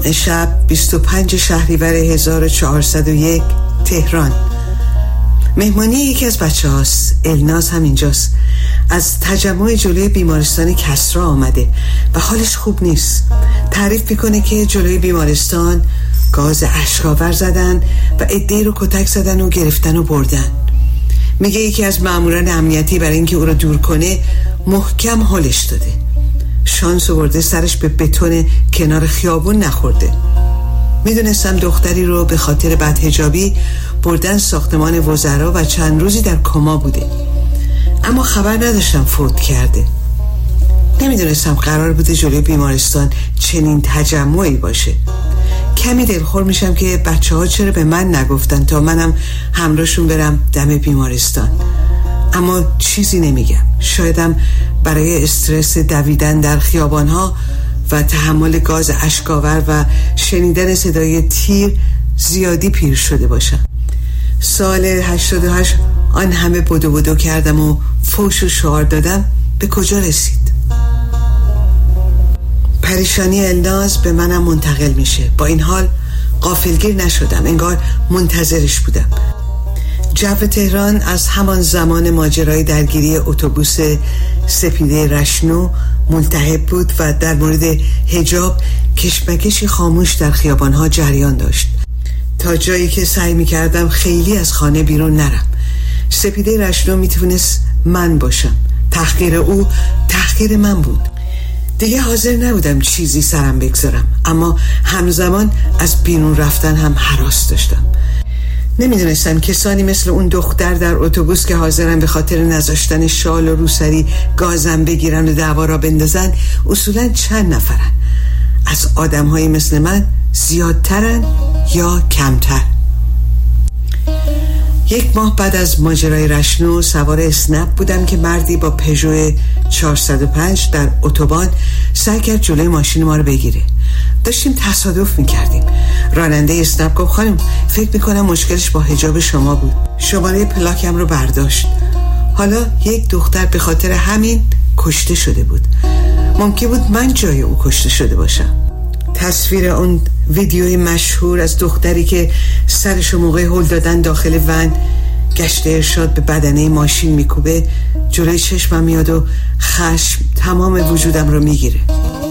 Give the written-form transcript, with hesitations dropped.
شب 25 شهریور 1401 تهران. مهمانی یکی از بچه هاست، الناز هم اینجاست. از تجمع جلوی بیمارستان کسرا آمده و حالش خوب نیست. تعریف میکنه که جلوی بیمارستان گاز اشک‌آور زدن و عده‌ای رو کتک زدن و گرفتن و بردن. میگه یکی از ماموران امنیتی برای اینکه او رو دور کنه محکم هلش داده. شانس آورده سرش به بتون کنار خیابون نخورده. میدونستم دختری رو به خاطر بدحجابی بردن ساختمان وزرا و چند روزی در کما بوده، اما خبر نداشتم فوت کرده. نمیدونستم قرار بوده جلوی بیمارستان چنین تجمعی باشه. کمی دلخور میشم که بچه ها چرا به من نگفتن تا منم همراهشون برم دم بیمارستان، اما چیزی نمیگم. شایدم برای استرس دویدن در خیابانها و تحمل گاز اشک‌آور و شنیدن صدای تیر زیادی پیر شده باشم. سال 88 آن همه بدو کردم و فوش و شعار دادم به کجا رسید؟ پریشانی الناز به منم منتقل میشه. با این حال غافلگیر نشدم، انگار منتظرش بودم. جو تهران از همان زمان ماجرای درگیری اتوبوس سپیده رشنو ملتهب بود و در مورد حجاب کشمکشی خاموش در خیابانها جریان داشت، تا جایی که سعی میکردم خیلی از خانه بیرون نرم. سپیده رشنو میتونست من باشم. تحقیر او تحقیر من بود. دیگه حاضر نبودم چیزی سرم بگذارم، اما همزمان از بیرون رفتن هم هراس داشتم. نمیدونستم کسانی مثل اون دختر در اتوبوس که حاضرن به خاطر نذاشتن شال و روسری گازم بگیرن و دعوا را بندازن اصولا چند نفرن. از آدم‌هایی مثل من زیادترن یا کمتر؟ 1 ماه بعد از ماجرای رشنو سوار اسنپ بودم که مردی با پژو 405 در اتوبان سعی کرد جلوی ماشین ما رو بگیره. داشتیم تصادف میکردیم. راننده اسنپ گفت خانم فکر میکنم مشکلش با حجاب شما بود. شماره پلاکم رو برداشت. حالا یک دختر به خاطر همین کشته شده بود. ممکن بود من جای او کشته شده باشم. تصویر اون ویدیوی مشهور از دختری که سرشو موقع هل دادن داخل ون گشت ارشاد به بدنه ماشین میکوبه جلوی چشمم میاد و خشم تمام وجودم رو میگیره.